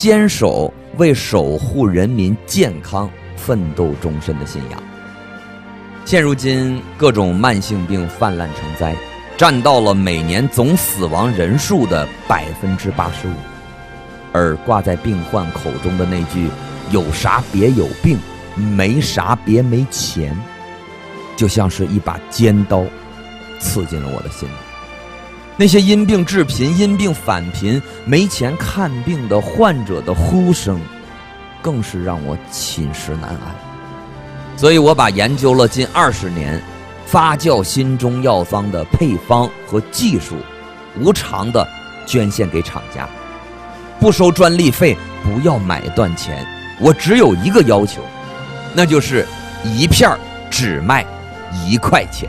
坚守为守护人民健康奋斗终身的信仰。现如今各种慢性病泛滥成灾，占到了每年总死亡人数的85%，而挂在病患口中的那句“有啥别有病，没啥别没钱”，就像是一把尖刀刺进了我的心里。那些因病致贫、因病返贫、没钱看病的患者的呼声，更是让我寝食难安。所以我把研究了近20年发酵新中药方的配方和技术，无偿的捐献给厂家，不收专利费，不要买断钱。我只有一个要求，那就是一片只卖1块钱。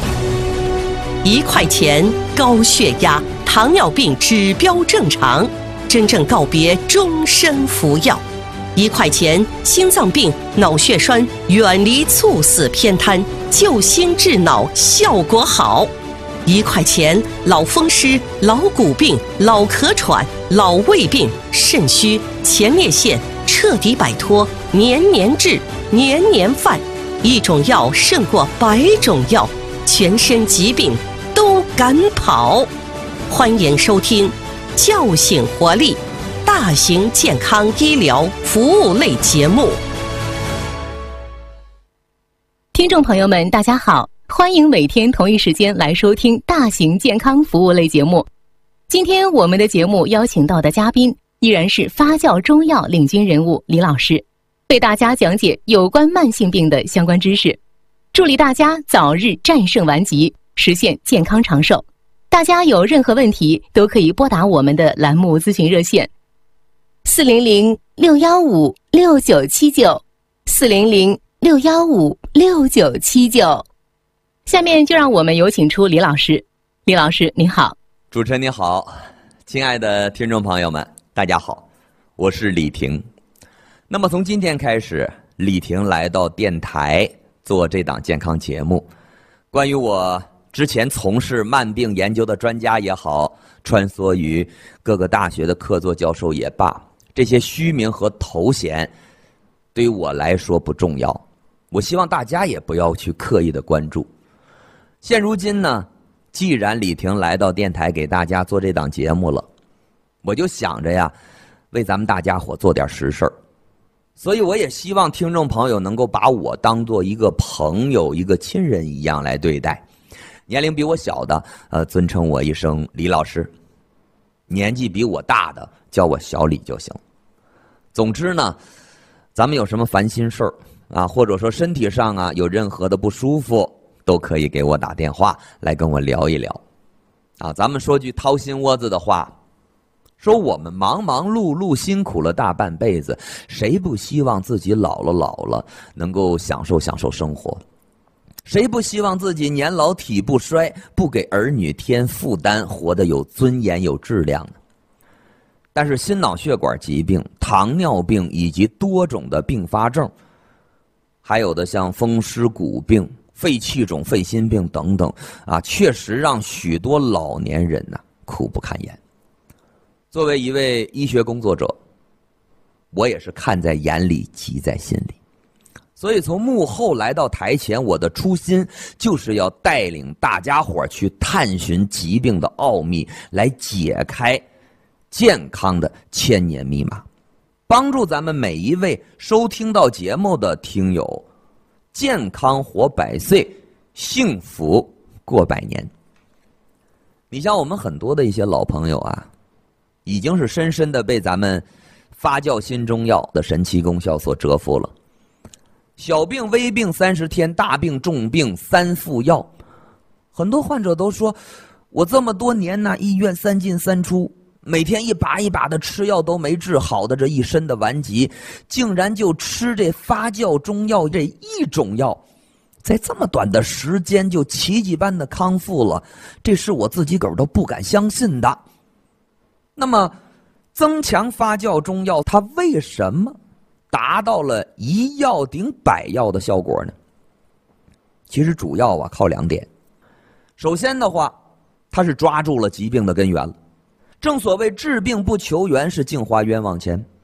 1块钱，高血压、糖尿病指标正常，真正告别终身服药。1块钱，心脏病、脑血栓远离猝死偏瘫，救心治脑效果好。1块钱，老风湿、老骨病、老咳喘、老胃病、肾虚、前列腺彻底摆脱，年年治，年年犯。一种药胜过100种药，全身疾病都敢跑。欢迎收听叫醒活力大型健康医疗服务类节目。 听众朋友们大家好，欢迎每天同一时间来收听大型健康服务类节目。今天我们的节目邀请到的嘉宾依然是发酵中药领军人物李老师，为大家讲解有关慢性病的相关知识，助力大家早日战胜顽疾，实现健康长寿。大家有任何问题都可以拨打我们的栏目咨询热线400-615-6979 400-615-6979。下面就让我们有请出李老师。李老师您好。 主持人你好，亲爱的听众朋友们大家好，我是李婷。那么从今天开始，李婷来到电台做这档健康节目，关于我之前从事慢病研究的专家也好，穿梭于各个大学的客座教授也罢，这些虚名和头衔对于我来说不重要，我希望大家也不要去刻意的关注。现如今呢，既然李婷来到电台给大家做这档节目了，我就想着呀，为咱们大家伙做点实事儿。所以我也希望听众朋友能够把我当做一个朋友、一个亲人一样来对待。年龄比我小的，尊称我一声李老师；年纪比我大的，叫我小李就行。总之呢，咱们有什么烦心事儿啊，或者说身体上啊有任何的不舒服，都可以给我打电话来跟我聊一聊。啊，咱们说句掏心窝子的话，说我们忙忙碌碌辛苦了大半辈子，谁不希望自己老了能够享受生活？谁不希望自己年老体不衰，不给儿女添负担，活得有尊严有质量呢？但是心脑血管疾病、糖尿病以及多种的并发症，还有的像风湿骨病、肺气肿、肺心病等等啊，确实让许多老年人呢苦不堪言。作为一位医学工作者，我也是看在眼里，急在心里。所以从幕后来到台前，我的初心就是要带领大家伙去探寻疾病的奥秘，来解开健康的千年密码，帮助咱们每一位收听到节目的听友健康活100岁，幸福过100年。你像我们很多的一些老朋友啊，已经是深深的被咱们发酵新中药的神奇功效所折服了。小病微病30天，大病重病3副药。很多患者都说，我这么多年呢，医院3进3出，每天一把一把的吃药都没治好的这一身的顽疾，竟然就吃这发酵中药这一种药，在这么短的时间就奇迹般的康复了，这是我自己个儿都不敢相信的。那么增强发酵中药它为什么达到了1药顶100药的效果呢？其实主要啊靠2点。首先的话，它是抓住了疾病的根源了。正所谓治病不求源，是净化冤枉钱。